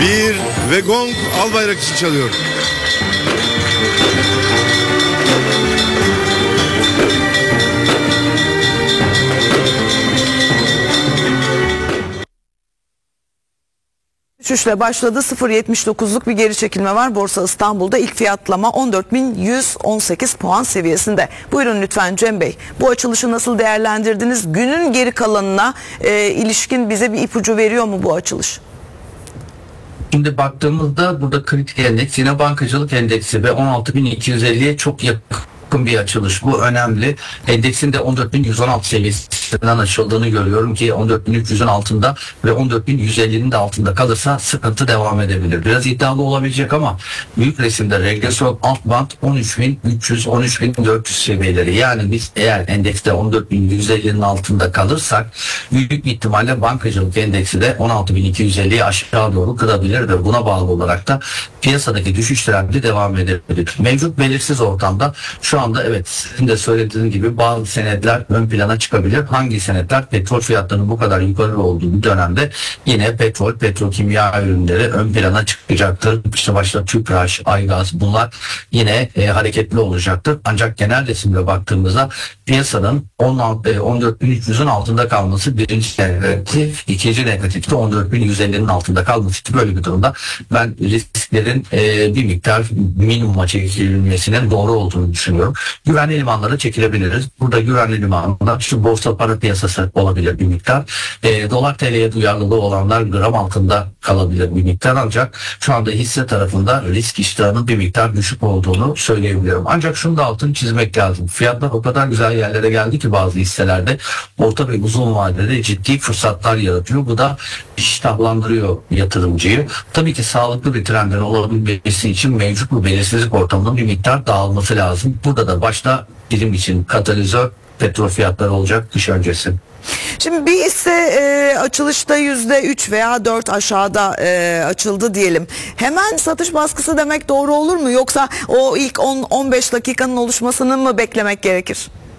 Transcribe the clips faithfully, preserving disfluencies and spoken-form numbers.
Bir ve gong Albayrak için çalıyor. Düşüşle başladı. sıfır virgül yetmiş dokuzluk bir geri çekilme var. Borsa İstanbul'da ilk fiyatlama on dört bin yüz on sekiz puan seviyesinde. Buyurun lütfen Cem Bey. Bu açılışı nasıl değerlendirdiniz? Günün geri kalanına e, ilişkin bize bir ipucu veriyor mu bu açılış? Şimdi baktığımızda burada kritik endeks yine bankacılık endeksi ve on altı bin iki yüz elliye çok yakın bir açılış. Bu önemli. Endeksin de on dört bin yüz on altı seviyesinden açıldığını görüyorum ki on dört bin üç yüzün altında ve on dört bin yüz ellinin de altında kalırsa sıkıntı devam edebilir. Biraz iddialı olabilecek ama büyük resimde regresyon alt band on üç bin üç yüz on üç bin dört yüz seviyeleri. Yani biz eğer endekste on dört bin yüz ellinin altında kalırsak büyük bir ihtimalle bankacılık endeksi de on altı bin iki yüz elliyi aşağı doğru kırabilir ve buna bağlı olarak da piyasadaki düşüş trendi devam edebilir. Mevcut belirsiz ortamda şu anda evet sizin de söylediğiniz gibi bazı senetler ön plana çıkabilir. Hangi senetler? Petrol fiyatlarının bu kadar yukarı olduğu bir dönemde yine petrol, petrokimya ürünleri ön plana çıkacaktır. İşte başta Tüpraş, Aygaz bunlar yine e, hareketli olacaktır. Ancak genel resimde baktığımızda piyasanın on dört bin üç yüzün altında kalması birinci negatif, ikinci negatif de on dört bin yüz ellinin altında kalması. Böyle bir durumda ben risklerin e, bir miktar minimuma çekilmesinin doğru olduğunu düşünüyorum. Güvenli limanlara çekilebiliriz. Burada güvenli limanlar şu borsa para piyasası olabilir bir miktar. E, dolar T L'ye duyarlılığı olanlar gram altında kalabilir bir miktar. Ancak şu anda hisse tarafında risk iştahının bir miktar düşük olduğunu söyleyebilirim. Ancak şunu da altını çizmek lazım. Fiyatlar o kadar güzel yerlere geldi ki bazı hisselerde orta ve uzun vadede ciddi fırsatlar yaratıyor. Bu da iştahlandırıyor yatırımcıyı. Tabii ki sağlıklı bir trendin olabilmesi için mevcut bu belirsizlik ortamının bir miktar dağılması lazım. Burada da başta bizim için katalizör petrol fiyatları olacak kış öncesi. Şimdi bir hisse e, açılışta yüzde üç veya dört aşağıda e, açıldı diyelim. Hemen satış baskısı demek doğru olur mu? Yoksa o ilk on on beş dakikanın oluşmasını mı beklemek gerekir?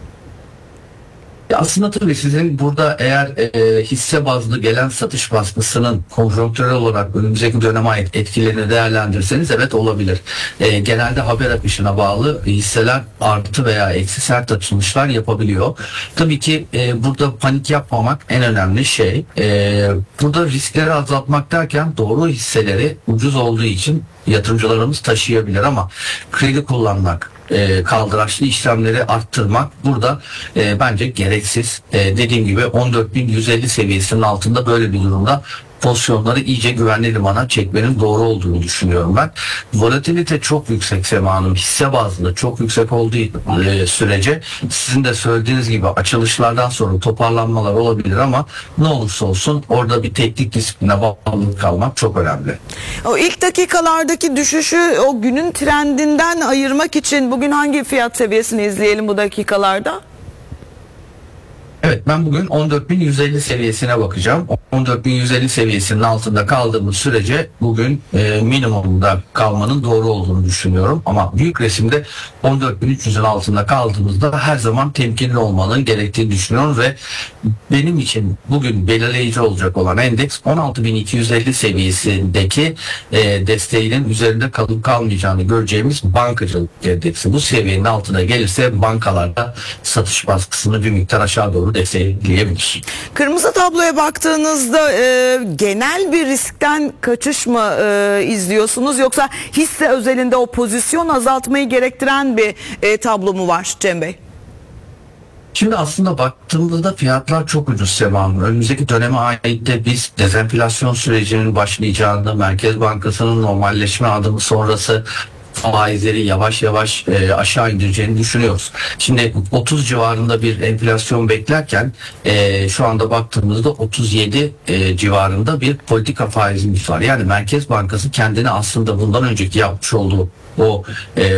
Ya aslında tabii sizin burada eğer e, hisse bazlı gelen satış baskısının konjonktürel olarak önümüzdeki döneme ait etkilerini değerlendirirseniz evet olabilir. E, genelde haber akışına bağlı hisseler artı veya eksi sert açılışlar yapabiliyor. Tabii ki e, burada panik yapmamak en önemli şey. E, burada riskleri azaltmak derken doğru hisseleri ucuz olduğu için yatırımcılarımız taşıyabilir ama kredi kullanmak, E, kaldıraçlı işlemleri arttırmak burada e, bence gereksiz. E, dediğim gibi on dört bin yüz elli seviyesinin altında böyle bir durumda pozisyonları iyice güvenli limana çekmenin doğru olduğunu düşünüyorum ben. Volatilite çok yüksek Sema Hanım. Hisse bazlı çok yüksek olduğu e, sürece sizin de söylediğiniz gibi açılışlardan sonra toparlanmalar olabilir ama ne olursa olsun orada bir teknik disipline bağlı kalmak çok önemli. O ilk dakikalardaki düşüşü o günün trendinden ayırmak için bugün hangi fiyat seviyesini izleyelim bu dakikalarda? Evet ben bugün on dört bin yüz elli seviyesine bakacağım. on dört bin yüz elli seviyesinin altında kaldığımız sürece bugün e, minimumda kalmanın doğru olduğunu düşünüyorum. Ama büyük resimde on dört bin üç yüzün altında kaldığımızda her zaman temkinli olmanın gerektiğini düşünüyorum ve benim için bugün belirleyici olacak olan endeks on altı bin iki yüz elli seviyesindeki e, desteğinin üzerinde kalıp kalmayacağını göreceğimiz bankacılık endeksi. Bu seviyenin altına gelirse bankalarda satış baskısını bir miktar aşağı doğru destekleyebilir. Kırmızı tabloya baktığınızda e, genel bir riskten kaçış mı e, izliyorsunuz yoksa hisse özelinde o pozisyon azaltmayı gerektiren bir e, tablo mu var Cem Bey? Şimdi aslında baktığımızda fiyatlar çok ucuz Sema Hanım. Önümüzdeki döneme ait de biz dezenflasyon sürecinin başlayacağını, Merkez Bankası'nın normalleşme adımı sonrası faizleri yavaş yavaş e, aşağı indireceğini düşünüyoruz. Şimdi otuz civarında bir enflasyon beklerken e, şu anda baktığımızda otuz yedi e, civarında bir politika faizimiz var. Yani Merkez Bankası kendini aslında bundan önceki yapmış olduğu o e,